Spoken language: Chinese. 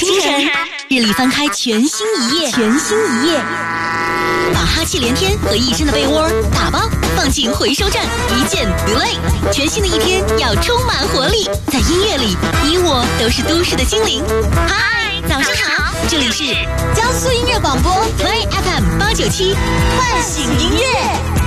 清晨，日历翻开全新一页，把哈气连天和一身的被窝打包放进回收站，一键 delay。全新的一天要充满活力，在音乐里，你我都是都市的精灵。嗨，早上好，这里是江苏音乐广播 Play FM 897， 唤醒音乐。